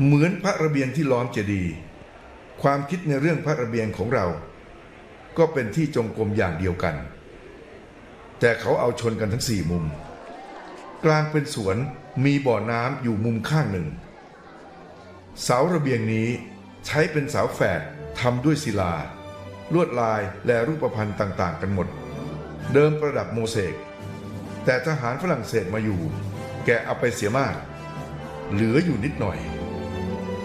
เหมือนพระระเบียงที่ล้อมเจดีย์ความคิดในเรื่องพระระเบียงของเราก็เป็นที่จงกรมอย่างเดียวกันแต่เขาเอาชนกันทั้ง4มุมกลางเป็นสวนมีบ่อน้ำอยู่มุมข้างหนึ่งเสาระเบียงนี้ใช้เป็นเสาแฝดทำด้วยศิลาลวดลายและรูปพรรณต่างๆกันหมดเดิมประดับโมเสกแต่ทหารฝรั่งเศสมาอยู่แกะเอาไปเสียมากเหลืออยู่นิดหน่อย